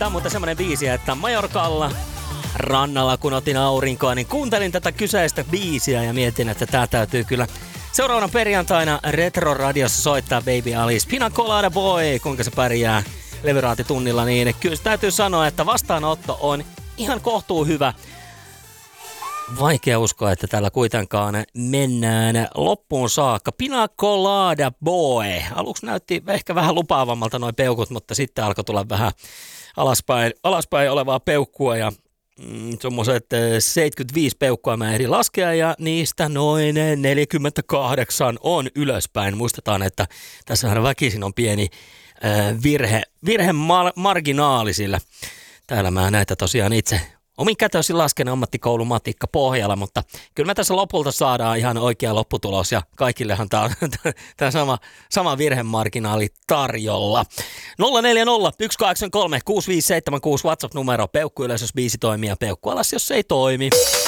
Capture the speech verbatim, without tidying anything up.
on muuten semmonen biisi, että Majorkalla rannalla kun otin aurinkoa, niin kuuntelin tätä kyseistä biisiä ja mietin, että tää täytyy kyllä seuraavana perjantaina Retro-radiossa soittaa Baby Alice. Pina Colada Boy, kuinka se pärjää levyraatitunnilla, niin kyllä täytyy sanoa, että vastaanotto on ihan kohtuu hyvä. Vaikea uskoa, että täällä kuitenkaan mennään loppuun saakka. Pina Colada Boy. Aluksi näytti ehkä vähän lupaavammalta noi peukut, mutta sitten alkoi tulla vähän alaspäin, alaspäin olevaa peukkua ja mm, semmoiset seitsemänkymmentäviisi peukkua mä ehdin laskea ja niistä noin neljäkymmentäkahdeksan on ylöspäin. Muistetaan, että tässähän väkisin on pieni äh, virhe, virhe mar- marginaali sillä. Täällä mä näitä tosiaan itse omin kätöisin lasken ammattikoulun matikka pohjalla, mutta kyllä me tässä lopulta saadaan ihan oikea lopputulos ja kaikillehan tämä on tämä sama, sama virhemarginaali tarjolla. nolla neljä nolla yksi kahdeksan kolme kuusi viisi seitsemän kuusi WhatsApp-numero, peukku ylös jos biisi toimii ja peukku alas jos ei toimi.